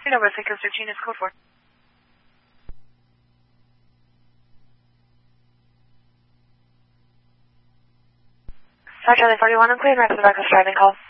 Nova 613 is code 4. Charlie 41 on Queen, right for the Breakfast driving call.